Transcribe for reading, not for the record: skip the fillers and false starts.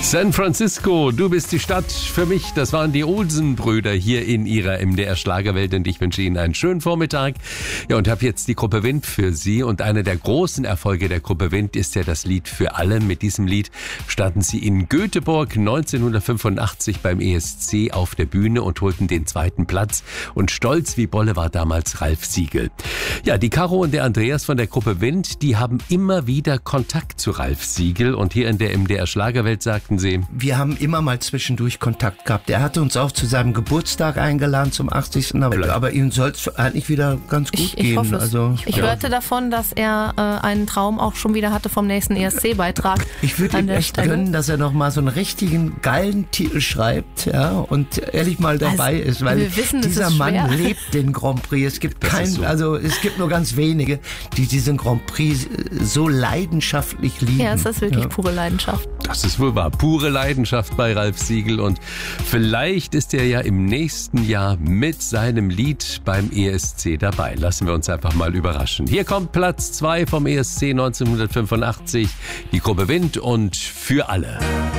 San Francisco, du bist die Stadt für mich. Das waren die Olsen-Brüder hier in ihrer MDR-Schlagerwelt und ich wünsche Ihnen einen schönen Vormittag. Ja, und habe jetzt die Gruppe Wind für Sie und einer der großen Erfolge der Gruppe Wind ist ja das Lied Für alle. Mit diesem Lied standen sie in Göteborg 1985 beim ESC auf der Bühne und holten den 2. Platz. Und stolz wie Bolle war damals Ralf Siegel. Ja, die Caro und der Andreas von der Gruppe Wind, die haben immer wieder Kontakt zu Ralf Siegel und hier in der MDR-Schlagerwelt sagten sie: Wir haben immer mal zwischendurch Kontakt gehabt. Er hatte uns auch zu seinem Geburtstag eingeladen zum 80. Aber ihm soll es eigentlich wieder ganz gut gehen. Ich hoffe es. Also, ich hörte davon, dass er einen Traum auch schon wieder hatte vom nächsten ESC-Beitrag. Ich würde ihm echt gönnen, dass er noch mal so einen richtigen geilen Titel schreibt, ja, und ehrlich mal dabei ist, weil dieser Mann lebt den Grand Prix. Es gibt es gibt nur ganz wenige, die diesen Grand Prix so leidenschaftlich lieben. Ja, es ist wirklich pure Leidenschaft. Das ist wohl wahr. Pure Leidenschaft bei Ralf Siegel und vielleicht ist er ja im nächsten Jahr mit seinem Lied beim ESC dabei. Lassen wir uns einfach mal überraschen. Hier kommt Platz 2 vom ESC 1985, die Gruppe Wind und Für alle.